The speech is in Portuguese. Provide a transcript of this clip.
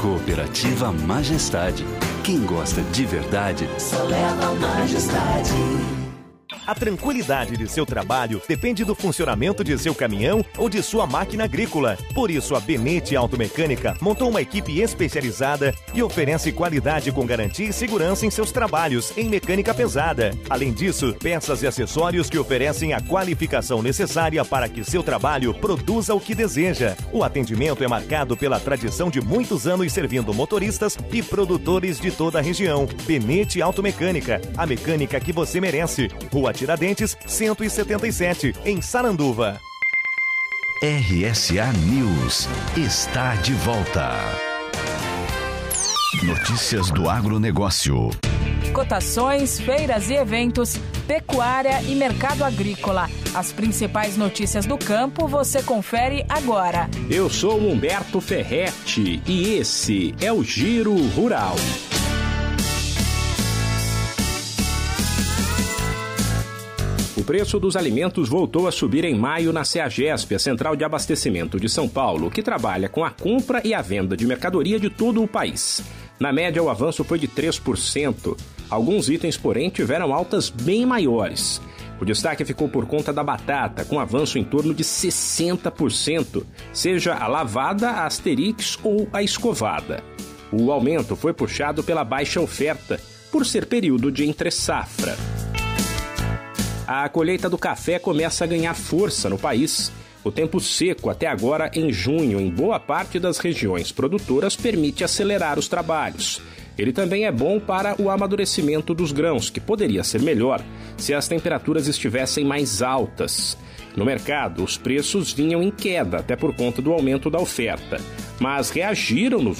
Cooperativa Majestade. Quem gosta de verdade, só leva Majestade. A tranquilidade de seu trabalho depende do funcionamento de seu caminhão ou de sua máquina agrícola. Por isso, a Benete Automecânica montou uma equipe especializada e oferece qualidade com garantia e segurança em seus trabalhos em mecânica pesada. Além disso, peças e acessórios que oferecem a qualificação necessária para que seu trabalho produza o que deseja. O atendimento é marcado pela tradição de muitos anos servindo motoristas e produtores de toda a região. Benete Automecânica, a mecânica que você merece. Rua Tiradentes, 177, em Saranduva. RSA News está de volta. Notícias do agronegócio. Cotações, feiras e eventos, pecuária e mercado agrícola. As principais notícias do campo você confere agora. Eu sou Humberto Ferretti e esse é o Giro Rural. O preço dos alimentos voltou a subir em maio na CEAGESP, a Central de Abastecimento de São Paulo, que trabalha com a compra e a venda de mercadoria de todo o país. Na média, o avanço foi de 3%. Alguns itens, porém, tiveram altas bem maiores. O destaque ficou por conta da batata, com avanço em torno de 60%, seja a lavada, a asterix ou a escovada. O aumento foi puxado pela baixa oferta, por ser período de entre-safra. A colheita do café começa a ganhar força no país. O tempo seco até agora em junho em boa parte das regiões produtoras permite acelerar os trabalhos. Ele também é bom para o amadurecimento dos grãos, que poderia ser melhor se as temperaturas estivessem mais altas. No mercado, os preços vinham em queda, até por conta do aumento da oferta, mas reagiram nos